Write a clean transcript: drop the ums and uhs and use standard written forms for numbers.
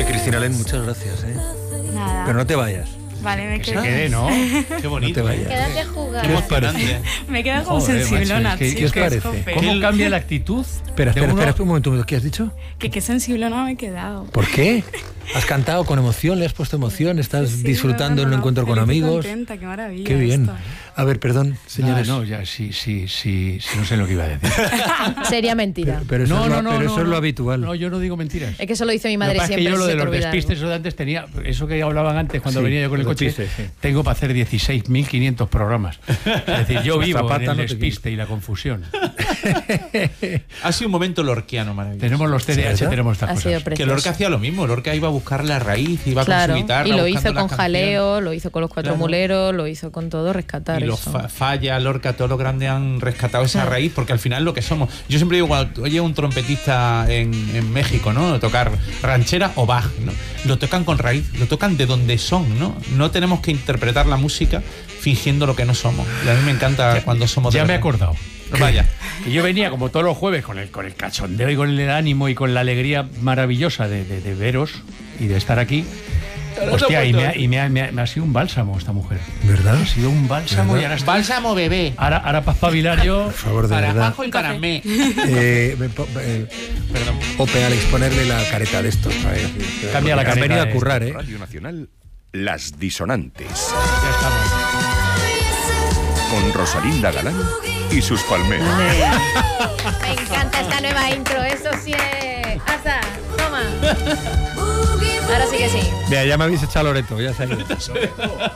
Oye, Cristina Len, muchas gracias, Nada. Pero no te vayas. Vale, me Que se quedo. quede, ¿no? Qué bonito. No te vayas. Quédate a jugar. ¿Qué os parece? Me quedo como Joder, sensiblona, macho, es que- ¿qué os chicos, parece? jope. ¿Cómo cambia la actitud? Espera, de uno? un momento. ¿Qué has dicho? Que qué sensiblona me he quedado. ¿Por qué? ¿Has cantado con emoción? ¿Le has puesto emoción? ¿Estás Sí, disfrutando no, un encuentro con feliz y amigos? contenta, qué maravilla. Qué bien. esto. A ver, perdón, señores. No, ya, sí, no sé lo que iba a decir. Sería mentira. Pero eso, eso es lo habitual. No, yo no digo mentiras. Es que eso lo dice mi Lo madre que pasa es que siempre. yo lo si de se te los olvida despistes, algo. eso de antes tenía, eso que hablaban antes cuando Sí, venía yo con el los coche, despistes, sí. tengo para hacer 16.500 programas. Es decir, yo vivo Zapata en el no te despiste y la confusión. Ha sido un momento lorquiano maravilloso. Tenemos los TDAH, ¿verdad? tenemos estas Ha sido cosas. Que precioso. Lorca hacía lo mismo. Lorca iba a buscar la raíz, iba Claro, con su guitarra. y lo buscando hizo las con canciones. jaleo, lo hizo con los cuatro Claro. muleros, lo hizo con todo, rescatar Y los eso. Falla, Lorca, todos los grandes han rescatado esa raíz, porque al final lo que somos. Yo siempre digo, cuando oye un trompetista en México, ¿no? Tocar ranchera o Bach, ¿no? Lo tocan con raíz, lo tocan de donde son, ¿no? No tenemos que interpretar la música fingiendo lo que no somos. Y a mí me encanta cuando somos de Ya me he verdad. acordado. Vaya. Que yo venía como todos los jueves con el cachondeo y con el ánimo y con la alegría maravillosa de veros y de estar aquí. Hostia, y me ha sido un bálsamo esta mujer. ¿Verdad? Ha sido un bálsamo y ahora estoy... Bálsamo bebé. Ahora para espabilar yo... Por favor, de Para verdad. Juanjo y para mí. Perdón. Ope, Alex, ponerle la careta de estos. Cambia la Han careta venido a de- currar, Radio Nacional, Las Disonantes, Ya estamos. con Rosalinda Galán y sus palmeras. Me encanta esta nueva intro, eso sí es. Asa, toma. Ahora sí que sí. Vea, ya me habéis echado Loreto, ya se ha ido.